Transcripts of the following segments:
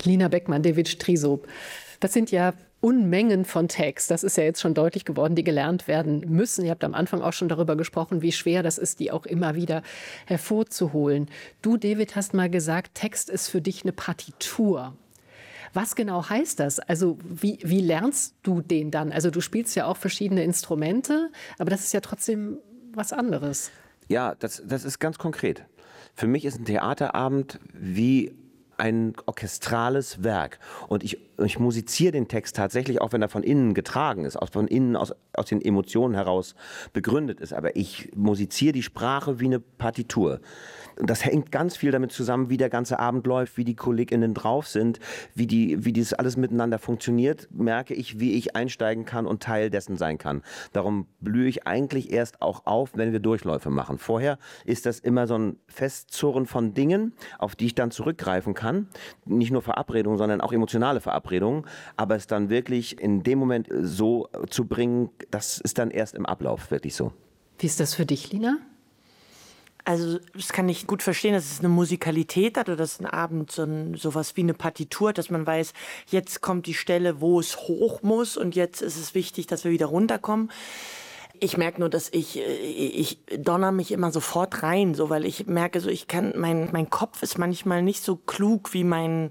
Lina Beckmann, David Strisow. Das sind ja Unmengen von Text. Das ist ja jetzt schon deutlich geworden, die gelernt werden müssen. Ihr habt am Anfang auch schon darüber gesprochen, wie schwer das ist, die auch immer wieder hervorzuholen. Du, David, hast mal gesagt, Text ist für dich eine Partitur. Was genau heißt das? Also wie lernst du den dann? Also du spielst ja auch verschiedene Instrumente, aber das ist ja trotzdem was anderes. Ja, das ist ganz konkret. Für mich ist ein Theaterabend wie ein orchestrales Werk. Und ich musiziere den Text tatsächlich, auch wenn er von innen getragen ist, von innen aus den Emotionen heraus begründet ist. Aber ich musiziere die Sprache wie eine Partitur. Und das hängt ganz viel damit zusammen, wie der ganze Abend läuft, wie die KollegInnen drauf sind, wie das alles miteinander funktioniert, merke ich, wie ich einsteigen kann und Teil dessen sein kann. Darum blühe ich eigentlich erst auch auf, wenn wir Durchläufe machen. Vorher ist das immer so ein Festzurren von Dingen, auf die ich dann zurückgreifen kann. Nicht nur Verabredungen, sondern auch emotionale Verabredungen. Aber es dann wirklich in dem Moment so zu bringen, das ist dann erst im Ablauf wirklich so. Wie ist das für dich, Lina? Also das kann ich gut verstehen, dass es eine Musikalität hat oder dass ein Abend sowas wie eine Partitur hat, dass man weiß, jetzt kommt die Stelle, wo es hoch muss und jetzt ist es wichtig, dass wir wieder runterkommen. Ich merke nur, dass ich donner mich immer sofort rein, so, weil ich merke, so mein Kopf ist manchmal nicht so klug wie mein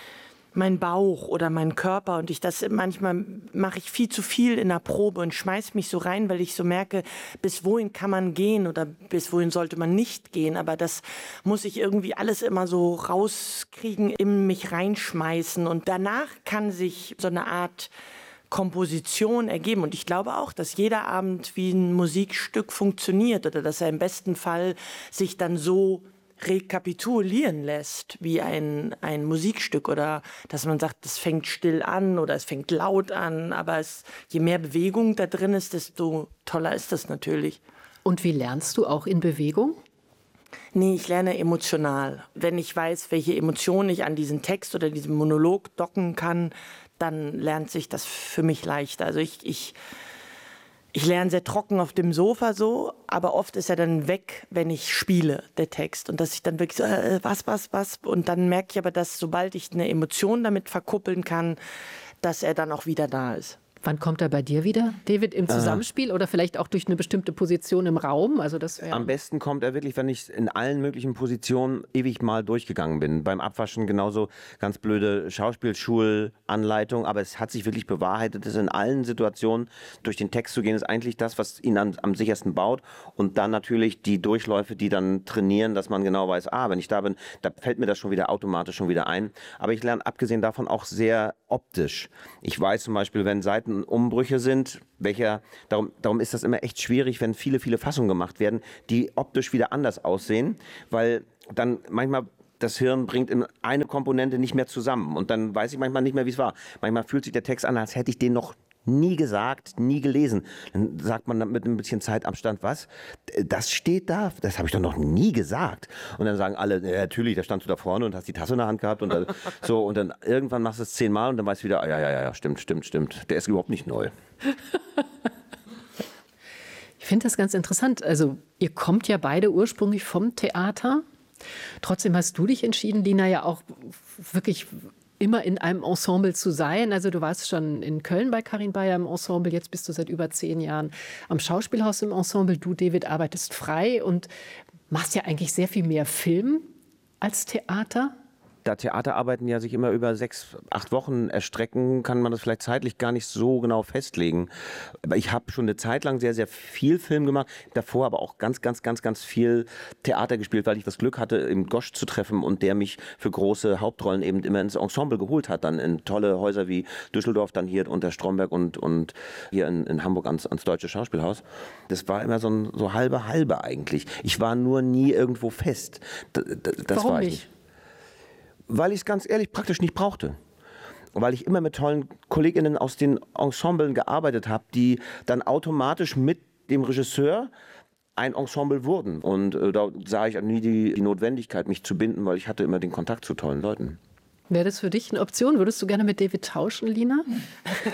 Bauch oder mein Körper und manchmal mache ich viel zu viel in der Probe und schmeiß mich so rein, weil ich so merke, bis wohin kann man gehen oder bis wohin sollte man nicht gehen, aber das muss ich irgendwie alles immer so rauskriegen, in mich reinschmeißen und danach kann sich so eine Art Komposition ergeben und ich glaube auch, dass jeder Abend wie ein Musikstück funktioniert oder dass er im besten Fall sich dann so rekapitulieren lässt wie ein Musikstück oder dass man sagt, das fängt still an oder es fängt laut an, aber je mehr Bewegung da drin ist, desto toller ist das natürlich. Und wie lernst du auch in Bewegung? Nee, ich lerne emotional. Wenn ich weiß, welche Emotionen ich an diesen Text oder diesen Monolog docken kann, dann lernt sich das für mich leichter. Also ich lerne sehr trocken auf dem Sofa so, aber oft ist er dann weg, wenn ich spiele, der Text. Und dass ich dann wirklich so, was. Und dann merke ich aber, dass sobald ich eine Emotion damit verkuppeln kann, dass er dann auch wieder da ist. Wann kommt er bei dir wieder, David, im Zusammenspiel oder vielleicht auch durch eine bestimmte Position im Raum? Also das Am besten kommt er wirklich, wenn ich in allen möglichen Positionen ewig mal durchgegangen bin. Beim Abwaschen genauso ganz blöde Schauspielschulanleitung, aber es hat sich wirklich bewahrheitet, dass in allen Situationen durch den Text zu gehen, ist eigentlich das, was ihn am sichersten baut. Und dann natürlich die Durchläufe, die dann trainieren, dass man genau weiß, wenn ich da bin, da fällt mir das schon wieder automatisch schon wieder ein. Aber ich lerne abgesehen davon auch sehr optisch. Ich weiß zum Beispiel, wenn Seitenumbrüche sind, darum ist das immer echt schwierig, wenn viele Fassungen gemacht werden, die optisch wieder anders aussehen, weil dann manchmal das Hirn bringt in eine Komponente nicht mehr zusammen und dann weiß ich manchmal nicht mehr, wie es war. Manchmal fühlt sich der Text an, als hätte ich den noch nie gesagt, nie gelesen. Dann sagt man mit ein bisschen Zeitabstand, was? Das steht da, das habe ich doch noch nie gesagt. Und dann sagen alle, ja, natürlich, da standst du da vorne und hast die Tasse in der Hand gehabt und so. Und dann irgendwann machst du es 10-mal und dann weißt du wieder, ja, stimmt. Der ist überhaupt nicht neu. Ich finde das ganz interessant. Also ihr kommt ja beide ursprünglich vom Theater. Trotzdem hast du dich entschieden, Lina, ja auch wirklich immer in einem Ensemble zu sein. Also du warst schon in Köln bei Karin Bayer im Ensemble, jetzt bist du seit über 10 Jahren am Schauspielhaus im Ensemble. Du, David, arbeitest frei und machst ja eigentlich sehr viel mehr Film als Theater. Da Theaterarbeiten ja sich immer über 6-8 Wochen erstrecken, kann man das vielleicht zeitlich gar nicht so genau festlegen. Aber ich habe schon eine Zeit lang sehr, sehr viel Film gemacht, davor aber auch ganz viel Theater gespielt, weil ich das Glück hatte, eben Gosch zu treffen und der mich für große Hauptrollen eben immer ins Ensemble geholt hat, dann in tolle Häuser wie Düsseldorf, dann hier unter Stromberg und hier in Hamburg ans Deutsche Schauspielhaus. Das war immer so halbe eigentlich. Ich war nur nie irgendwo fest. Warum war ich nicht? Weil ich es ganz ehrlich praktisch nicht brauchte. Weil ich immer mit tollen KollegInnen aus den Ensemblen gearbeitet habe, die dann automatisch mit dem Regisseur ein Ensemble wurden. Und da sah ich nie die Notwendigkeit, mich zu binden, weil ich hatte immer den Kontakt zu tollen Leuten. Wäre das für dich eine Option? Würdest du gerne mit David tauschen, Lina?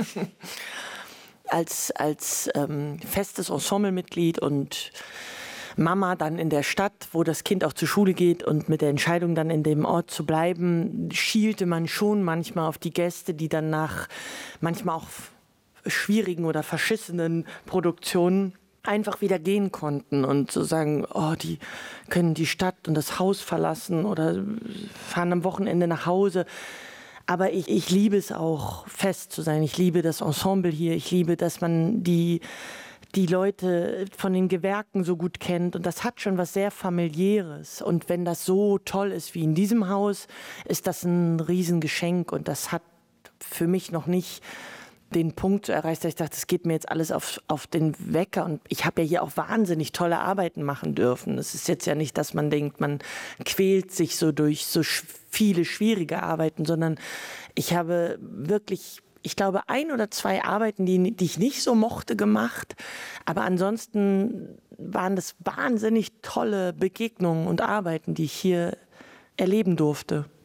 Als festes Ensemblemitglied und Mama dann in der Stadt, wo das Kind auch zur Schule geht und mit der Entscheidung dann in dem Ort zu bleiben, schielte man schon manchmal auf die Gäste, die dann nach manchmal auch schwierigen oder verschissenen Produktionen einfach wieder gehen konnten und so sagen, oh, die können die Stadt und das Haus verlassen oder fahren am Wochenende nach Hause. Aber ich liebe es auch, fest zu sein. Ich liebe das Ensemble hier. Ich liebe, dass man die Leute von den Gewerken so gut kennt. Und das hat schon was sehr Familiäres. Und wenn das so toll ist wie in diesem Haus, ist das ein Riesengeschenk. Und das hat für mich noch nicht den Punkt erreicht, dass ich dachte, es geht mir jetzt alles auf den Wecker. Und ich habe ja hier auch wahnsinnig tolle Arbeiten machen dürfen. Es ist jetzt ja nicht, dass man denkt, man quält sich so durch so viele schwierige Arbeiten, sondern ich habe wirklich, ich glaube, 1 oder 2 Arbeiten, die ich nicht so mochte, gemacht. Aber ansonsten waren das wahnsinnig tolle Begegnungen und Arbeiten, die ich hier erleben durfte.